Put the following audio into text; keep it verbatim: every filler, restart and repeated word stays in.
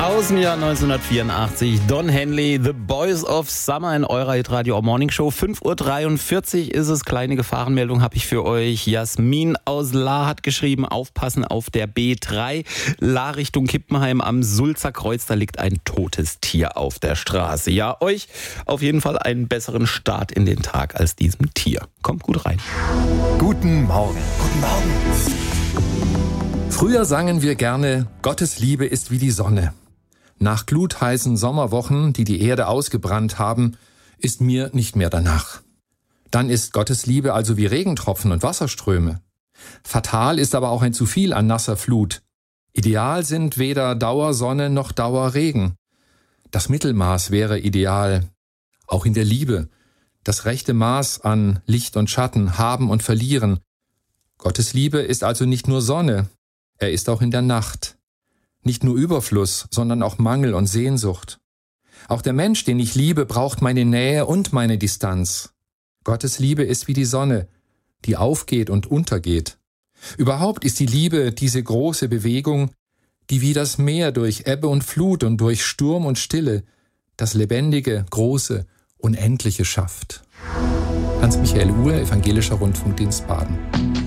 Aus dem Jahr neunzehnhundertvierundachtzig, Don Henley, The Boys of Summer in eurer Hitradio Morning Show. fünf Uhr dreiundvierzig ist es. Kleine Gefahrenmeldung habe ich für euch. Jasmin aus La hat geschrieben, aufpassen auf der B drei. La Richtung Kippenheim am Sulzer Kreuz, da liegt ein totes Tier auf der Straße. Ja, euch auf jeden Fall einen besseren Start in den Tag als diesem Tier. Kommt gut rein. Guten Morgen. Guten Morgen. Früher sangen wir gerne, Gottes Liebe ist wie die Sonne. Nach glutheißen Sommerwochen, die die Erde ausgebrannt haben, ist mir nicht mehr danach. Dann ist Gottes Liebe also wie Regentropfen und Wasserströme. Fatal ist aber auch ein zu viel an nasser Flut. Ideal sind weder Dauersonne noch Dauerregen. Das Mittelmaß wäre ideal, auch in der Liebe. Das rechte Maß an Licht und Schatten, haben und verlieren. Gottes Liebe ist also nicht nur Sonne, er ist auch in der Nacht. Nicht nur Überfluss, sondern auch Mangel und Sehnsucht. Auch der Mensch, den ich liebe, braucht meine Nähe und meine Distanz. Gottes Liebe ist wie die Sonne, die aufgeht und untergeht. Überhaupt ist die Liebe diese große Bewegung, die wie das Meer durch Ebbe und Flut und durch Sturm und Stille das Lebendige, Große, Unendliche schafft. Hans-Michael Uhr, Evangelischer Rundfunkdienst Baden.